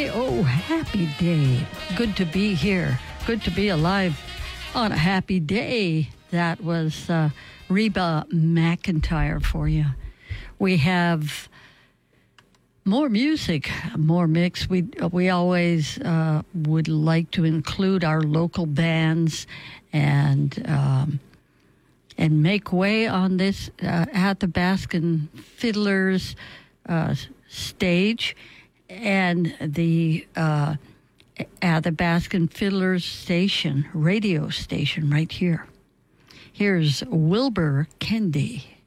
day. Oh, happy day. Good to be here. Good to be alive on a happy day. That was Reba McEntire for you. We have more music, more mix. We always would like to include our local bands and make way on this at the Baskin Fiddlers stage and the at the Baskin Fiddlers station, radio station right here. Here's Wilbur Kendi.